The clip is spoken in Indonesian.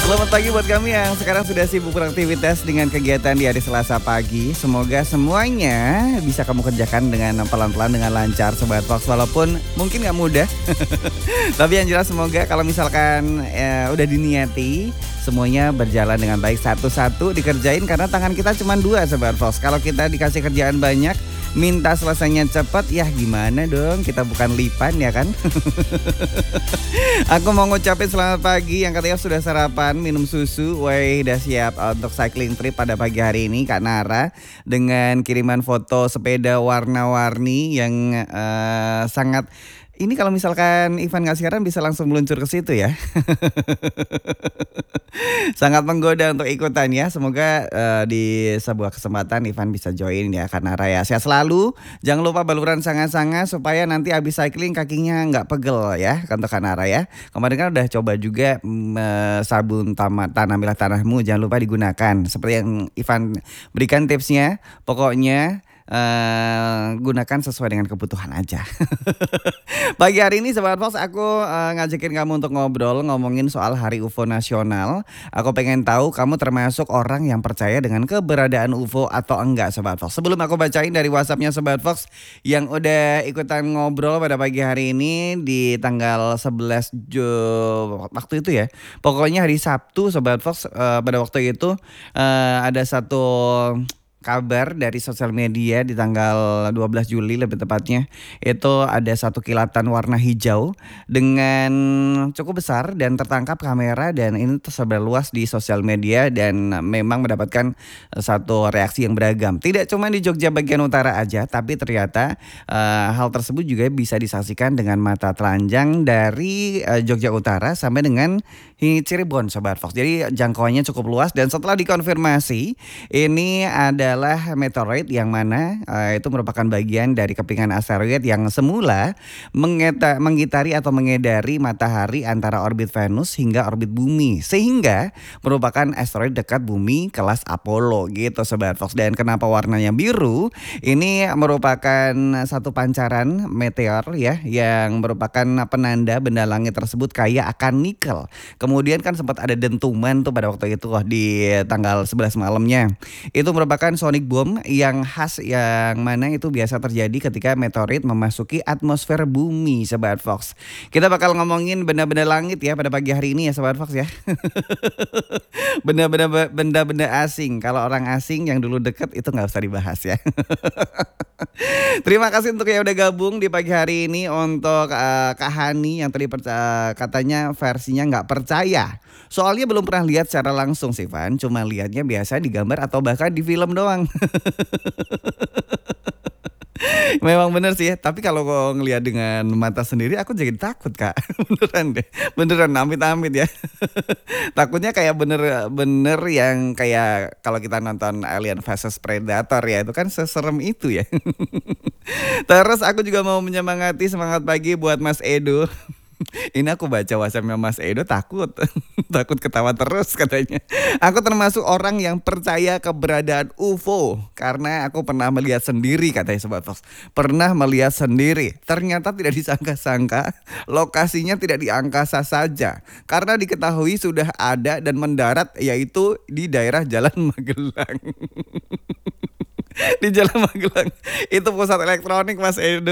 Selamat pagi buat kami yang sekarang sudah sibuk beraktivitas dengan kegiatan di hari Selasa pagi. Semoga semuanya bisa kamu kerjakan dengan pelan-pelan, dengan lancar Sobat Fox. Walaupun mungkin gak mudah. Tapi yang jelas semoga kalau misalkan udah diniati, semuanya berjalan dengan baik, satu-satu dikerjain. Karena tangan kita cuma dua Sobat Fox. Kalau kita dikasih kerjaan banyak, minta selesainya cepat, ya gimana dong, kita bukan lipan ya kan. Aku mau ngucapin selamat pagi yang katanya sudah sarapan, minum susu. Woi, udah siap untuk cycling trip pada pagi hari ini Kak Nara. Dengan kiriman foto sepeda warna-warni yang sangat. Ini kalau misalkan Ivan gak siaran bisa langsung meluncur ke situ ya. Sangat menggoda untuk ikutan ya. Semoga di sebuah kesempatan Ivan bisa join ya Kak Nara ya. Sehat selalu. Jangan lupa baluran sangat-sangat supaya nanti habis cycling kakinya nggak pegel ya untuk Kak Nara ya. Kemarin kan udah coba juga sabun tanamilah tanahmu, jangan lupa digunakan. Seperti yang Ivan berikan tipsnya. Pokoknya gunakan sesuai dengan kebutuhan aja. Pagi hari ini Sobat Fox aku ngajakin kamu untuk ngobrol, ngomongin soal Hari UFO Nasional. Aku pengen tahu kamu termasuk orang yang percaya dengan keberadaan UFO atau enggak Sobat Fox. Sebelum aku bacain dari WhatsAppnya Sobat Fox yang udah ikutan ngobrol pada pagi hari ini di tanggal 11 waktu itu ya. Pokoknya hari Sabtu Sobat Fox, pada waktu itu ada satu kabar dari sosial media di tanggal 12 Juli lebih tepatnya. Itu ada satu kilatan warna hijau dengan cukup besar dan tertangkap kamera, dan ini tersebar luas di sosial media dan memang mendapatkan satu reaksi yang beragam. Tidak cuma di Jogja bagian utara aja, tapi ternyata hal tersebut juga bisa disaksikan dengan mata telanjang dari Jogja Utara sampai dengan Cirebon Sobat Fox. Jadi jangkauannya cukup luas, dan setelah dikonfirmasi ini adalah meteoroid yang mana itu merupakan bagian dari kepingan asteroid yang semula mengitari atau mengedari matahari antara orbit Venus hingga orbit bumi, sehingga merupakan asteroid dekat bumi kelas Apollo gitu Sobat Fox. Dan kenapa warnanya biru? Ini merupakan satu pancaran meteor ya, yang merupakan penanda benda langit tersebut kaya akan nikel. Kemudian kan sempat ada dentuman tuh pada waktu itu di tanggal 11 malamnya. Itu merupakan sonic boom yang khas, yang mana itu biasa terjadi ketika meteorit memasuki atmosfer bumi Sobat Fox. Kita bakal ngomongin benda-benda langit ya pada pagi hari ini ya Sobat Fox ya. Benda-benda asing. Kalau orang asing yang dulu deket itu gak usah dibahas ya. Terima kasih untuk yang udah gabung di pagi hari ini. Untuk Kak Hani yang tadi katanya versinya gak percaya. Soalnya belum pernah lihat secara langsung sih Van. Cuma lihatnya biasa di gambar atau bahkan di film doang. Memang bener sih, tapi kalau ngelihat dengan mata sendiri aku jadi takut Kak. Beneran deh, beneran amit-amit ya. Takutnya kayak bener-bener yang kayak kalau kita nonton Alien vs Predator ya, itu kan seserem itu ya. Terus aku juga mau menyemangati semangat pagi buat Mas Edo. Ini aku baca WhatsAppnya Mas Edo takut. Takut ketawa terus katanya. Aku termasuk orang yang percaya keberadaan UFO karena aku pernah melihat sendiri katanya Sobat Fox. Pernah melihat sendiri. Ternyata tidak disangka-sangka lokasinya tidak di angkasa saja, karena diketahui sudah ada dan mendarat, yaitu di daerah Jalan Magelang. Di Jalan Magelang. Itu pusat elektronik Mas Edo.